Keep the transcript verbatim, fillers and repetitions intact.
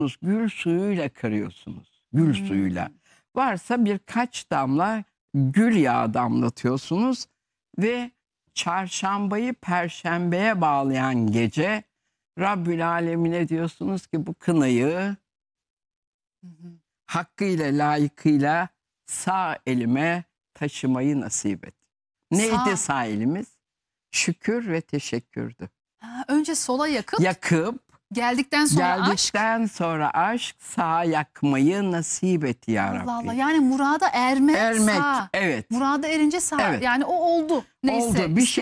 Gül suyuyla kırıyorsunuz. Gül Hmm. suyuyla. Varsa birkaç damla gül yağı damlatıyorsunuz ve çarşambayı perşembeye bağlayan gece Rabbül Alemine diyorsunuz ki bu kınayı Hı hı. hakkıyla layıkıyla sağ elime taşımayı nasip et. Neydi Sağ. sağ elimiz? Şükür ve teşekkürdü. Ha, önce sola yakıp Yakıp geldikten sonra aşk. geldikten sonra aşk sağa yakmayı nasip et ya Rabbi. Allah Allah, yani murada erme Ermek, sağ. evet. Murada erince sağ. Evet. Yani o oldu. Neyse. Oldu bir şey.